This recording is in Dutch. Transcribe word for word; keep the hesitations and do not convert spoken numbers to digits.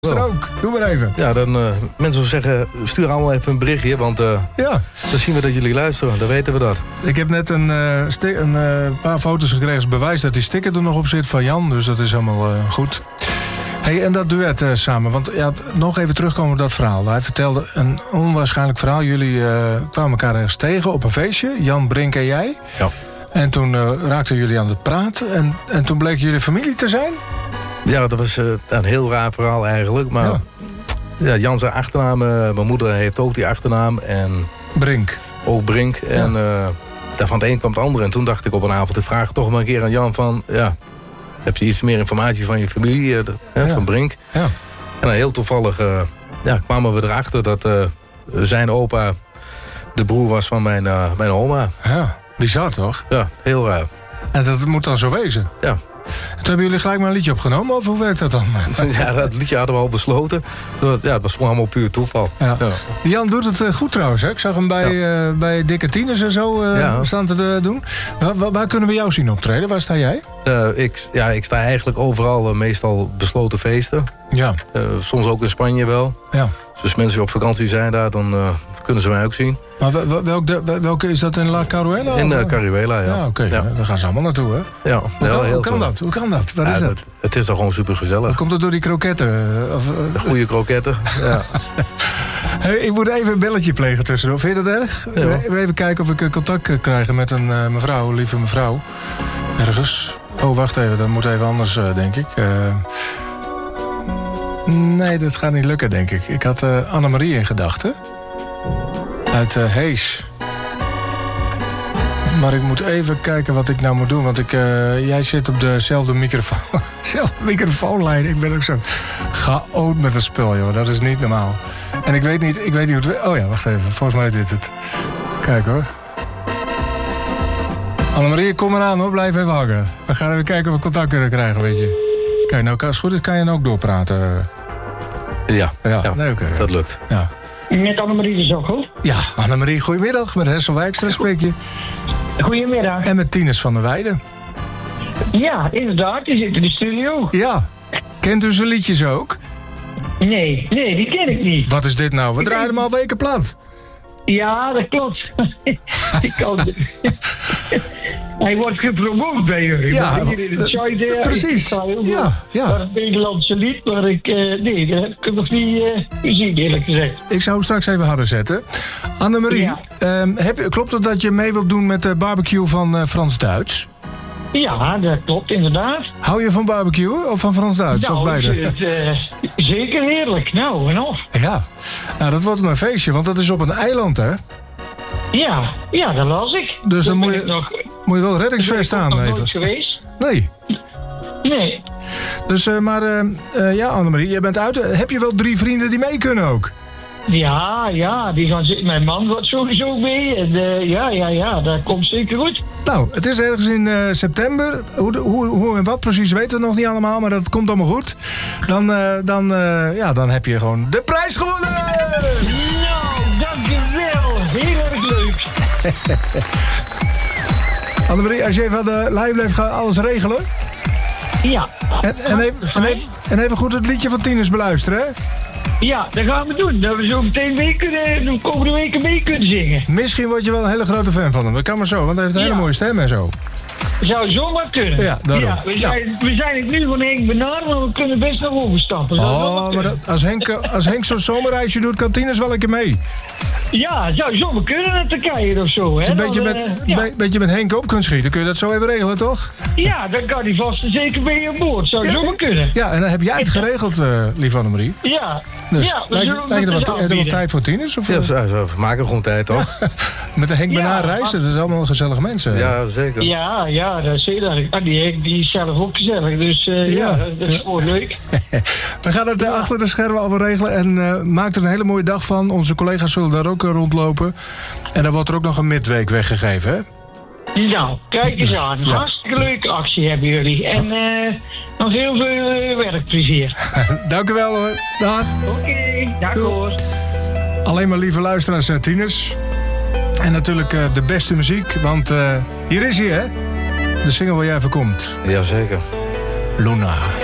Strook, doe maar even. Ja, dan uh, mensen zeggen, stuur allemaal even een berichtje, want uh, ja. dan zien we dat jullie luisteren, dan weten we dat. Ik heb net een, uh, sti- een uh, paar foto's gekregen als bewijs dat die sticker er nog op zit van Jan, dus dat is helemaal uh, goed. Hey, en dat duet uh, samen, want ja, nog even terugkomen op dat verhaal. Hij vertelde een onwaarschijnlijk verhaal. Jullie uh, kwamen elkaar ergens tegen op een feestje, Jan, Brink en jij. Ja. En toen uh, raakten jullie aan het praten en, en toen bleken jullie familie te zijn? Ja, dat was uh, een heel raar verhaal eigenlijk. Maar ja. Ja, Jan zijn achternaam, uh, mijn moeder heeft ook die achternaam. En Brink. Ook Brink. Ja. En uh, van het een kwam het ander. En toen dacht ik op een avond, ik vraag toch maar een keer aan Jan van... Ja, heb je iets meer informatie van je familie, uh, ja. van Brink? Ja. En dan heel toevallig uh, ja, kwamen we erachter dat uh, zijn opa de broer was van mijn, uh, mijn oma. Ja, bizar toch? Ja, heel raar. En dat moet dan zo wezen? Ja. Toen hebben jullie gelijk maar een liedje opgenomen, of hoe werkt dat dan? Ja, dat liedje hadden we al besloten. Ja, het was gewoon allemaal puur toeval. Ja. Ja. Jan doet het uh, goed trouwens, hè? Ik zag hem bij, ja. uh, bij Dikke Tieners en zo uh, ja. staan te uh, doen. Waar, waar, waar kunnen we jou zien optreden? Waar sta jij? Uh, ik, ja, ik sta eigenlijk overal, uh, meestal besloten feesten. Ja. Uh, soms ook in Spanje wel. Ja. Dus mensen die op vakantie zijn daar, dan uh, kunnen ze mij ook zien. Maar welke, welke is dat in La Caruela? In uh, Caruela, ja. Ja, oké. Okay. Ja. Daar gaan ze allemaal naartoe, hè? Ja. Hoe ja, kan, heel hoe kan dat? Hoe kan dat? Wat ja, is dat? Het, het is toch gewoon super gezellig. Komt het door die kroketten? Of, uh... De goede kroketten, ja. Hey, ik moet even een belletje plegen tussendoor. Vind je dat erg? Ja. We even kijken of ik contact kan krijgen met een uh, mevrouw, lieve mevrouw. Ergens. Oh, wacht even. Dat moet even anders, uh, denk ik. Uh... Nee, dat gaat niet lukken, denk ik. Ik had uh, Annemarie in gedachten. Uit uh, Hees. Maar ik moet even kijken wat ik nou moet doen. Want ik, uh, jij zit op dezelfde microfoon, microfoonlijn. Ik ben ook zo chaot met het spul, joh. Dat is niet normaal. En ik weet niet, ik weet niet hoe het... Oh ja, wacht even. Volgens mij is dit het. Kijk hoor. Annemarie, kom maar aan hoor. Blijf even hangen. We gaan even kijken of we contact kunnen krijgen, weet je. Kijk, nou, als het goed is, kan je dan ook doorpraten. Ja, ja, ja nee, okay. Dat lukt. Ja. Met Annemarie is ook goed. Ja, Annemarie, goedemiddag. Met Hessel Wijkstra spreek je. Goedemiddag. En met Tinus van der Weijden. Ja, inderdaad. Die zit in de studio. Ja. Kent u zijn liedjes ook? Nee, nee, die ken ik niet. Wat is dit nou? We draaien hem al weken plat. Ja, dat klopt. Ik kan... Hij wordt gepromoot bij jullie. Ja, hier in het site, precies. Ik heel ja, ja. Het Nederlandse lied, maar ik, uh, nee, dat heb ik nog niet uh, gezien, eerlijk gezegd. Ik zou hem straks even harder zetten. Annemarie, ja. um, heb, klopt het dat je mee wilt doen met de barbecue van uh, Frans-Duits? Ja, dat klopt, inderdaad. Hou je van barbecue of van Frans-Duits? Nou, of beide? Het, uh, zeker heerlijk. Nou, en of. Ja, nou, dat wordt mijn feestje, want dat is op een eiland, hè? Ja, ja, dat las ik. Dus dan, dan moet, je, nog, moet je wel reddingsvest aan. Ben ik nog even. nooit geweest? Nee. Nee. Dus, uh, maar uh, uh, ja, Annemarie, jij bent uit. Heb je wel drie vrienden die mee kunnen ook? Ja, ja, die gaan zitten. Mijn man wordt sowieso mee. En uh, ja, ja, ja, dat komt zeker goed. Nou, het is ergens in uh, september. Hoe, hoe, hoe en wat precies weten we nog niet allemaal, maar dat komt allemaal goed. Dan, uh, dan, uh, ja, dan heb je gewoon de prijs gewonnen! Nou, dankjewel. Heel erg leuk. Annemarie, als je even aan de lijn blijft, gaan alles regelen. Ja. En, en, even, en, even, en even goed het liedje van Tinus beluisteren, hè? Ja, dat gaan we doen. Dat we zo meteen mee kunnen, de komende weken mee kunnen zingen. Misschien word je wel een hele grote fan van hem. Dat kan maar zo, want hij heeft een ja. hele mooie stem en zo. Zou zomaar kunnen. Ja, daarom. Ja, we, zijn, ja. we zijn het nu van Henk Benaar, maar we kunnen best nog overstappen. Oh, maar dat, als Henk, als Henk zo'n zomerreisje doet, kan Tinus wel een keer mee. Ja, zou zomaar kunnen naar Turkije of zo. Hè? Een beetje, dan, met, uh, ja. be, beetje met Henk op kunt schieten. Kun je dat zo even regelen, toch? Ja, dan kan hij vast en zeker bij je aan boord. Zou ja, zomaar kunnen. Ja, en dan heb jij het geregeld, uh, lieve Annemarie. Ja. Dus ja, lijkt je er wat, wat tijd voor Tinus? Of? Ja, we maken gewoon tijd, toch? Met de Henk Benaar ja, reizen, dat zijn allemaal gezellige mensen. Ja, zeker. Ja, ja, dat zie je dat. Ah, die, die is zelf ook gezellig, dus uh, ja. ja, dat is gewoon leuk. We gaan het uh, achter de schermen allemaal regelen en uh, maak er een hele mooie dag van. Onze collega's zullen daar ook uh, rondlopen. En dan wordt er ook nog een midweek weggegeven, hè? Nou, kijk eens dus, aan. Ja. Hartstikke leuke actie hebben jullie. En uh, nog heel veel uh, werkplezier. Dank u wel, hoor. Dag. Oké, okay, dag hoor. Alleen maar lieve luisteraars en tieners. En natuurlijk uh, de beste muziek, want uh, hier is hij, hè? De single waar jij voor komt. Jazeker. Luna.